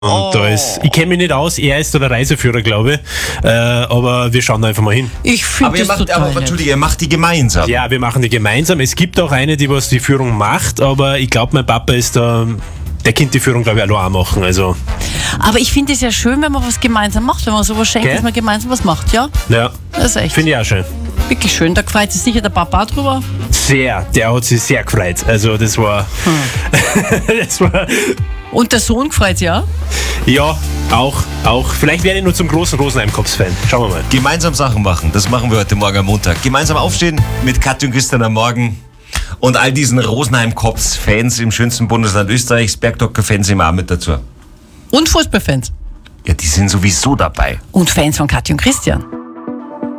Und ich kenne mich nicht aus, er ist da der Reiseführer, glaube ich. Aber wir schauen da einfach mal hin. Ich finde das total nett. Entschuldige, ihr macht die gemeinsam. Ja, wir machen die gemeinsam. Es gibt auch eine, die was die Führung macht, aber ich glaube, mein Papa ist da, der könnte die Führung, glaube ich, auch machen. Also. Aber ich finde es ja schön, wenn man was gemeinsam macht, wenn man sowas schenkt, Gell? dass man gemeinsam was macht, ja? Ja, Das ist echt finde ich auch schön. wirklich schön. Da freut sich sicher der Papa auch drüber. Sehr, der hat sich sehr gefreut. Also das war... das war... Und der Sohn freut sich auch. Ja, auch. Vielleicht werde ich nur zum großen Rosenheim-Cops-Fan. Schauen wir mal. Gemeinsam Sachen machen, das machen wir heute Morgen am Montag. Gemeinsam aufstehen mit Katja und Christian am Morgen und all diesen Rosenheim-Cops-Fans im schönsten Bundesland Österreichs, Bergdocker-Fans immer auch mit dazu. Und Fußballfans. Ja, die sind sowieso dabei. Und Fans von Katja und Christian.